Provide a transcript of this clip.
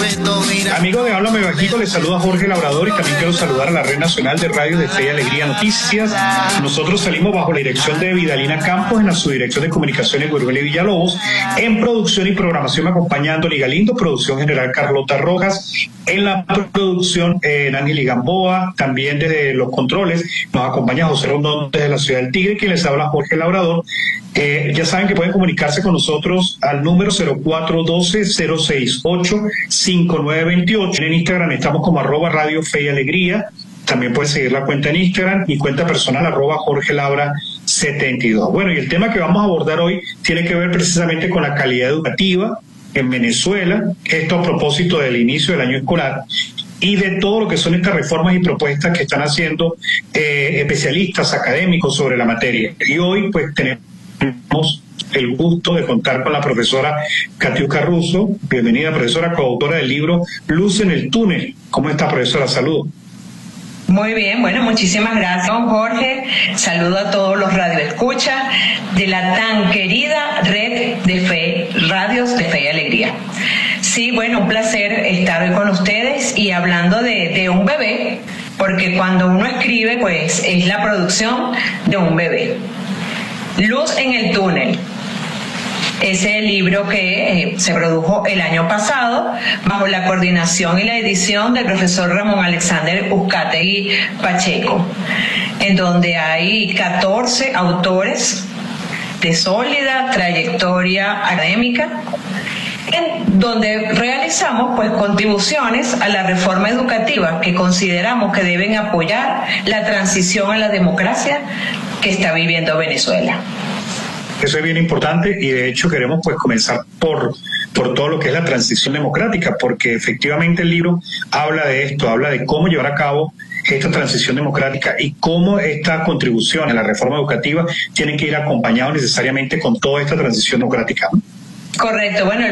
Amigo de Háblame Bajito, les saluda Jorge Labrador y también quiero saludar a la Red Nacional de Radio de Fe y Alegría Noticias. Nosotros salimos bajo la dirección de Vidalina Campos en la subdirección de comunicaciones Gurueli Villalobos. En producción y programación me acompaña Andoli Galindo, producción general Carlota Rojas. En la producción Ángel Gamboa, también desde los controles nos acompaña José Rondón desde la ciudad del Tigre, quien les habla Jorge Labrador. Ya saben que pueden comunicarse con nosotros al número 0412-068-5928. En Instagram estamos como @Radio Fe y Alegría. También pueden seguir la cuenta en Instagram y cuenta personal @Jorge Labra 72. Bueno, y el tema que vamos a abordar hoy tiene que ver precisamente con la calidad educativa en Venezuela, esto a propósito del inicio del año escolar y de todo lo que son estas reformas y propuestas que están haciendo especialistas académicos sobre la materia. Y hoy pues tenemos el gusto de contar con la profesora Katiuska Russo. Bienvenida, profesora, coautora del libro Luz en el túnel. ¿Cómo está, profesora? Saludos. Muy bien, bueno, muchísimas gracias, don Jorge. Saludo a todos los radioescuchas de la tan querida red de fe, Radios de Fe y Alegría. Sí, bueno, un placer estar hoy con ustedes y hablando de un bebé, porque cuando uno escribe, pues es la producción de un bebé. Luz en el túnel. Ese libro que se produjo el año pasado bajo la coordinación y la edición del profesor Ramón Alexander Uzcategui Pacheco, en donde hay 14 autores de sólida trayectoria académica, en donde realizamos pues contribuciones a la reforma educativa que consideramos que deben apoyar la transición a la democracia que está viviendo Venezuela. Eso es bien importante y de hecho queremos pues comenzar por todo lo que es la transición democrática, porque efectivamente el libro habla de esto, habla de cómo llevar a cabo esta transición democrática y cómo esta contribución a la reforma educativa tienen que ir acompañados necesariamente con toda esta transición democrática. Correcto, bueno.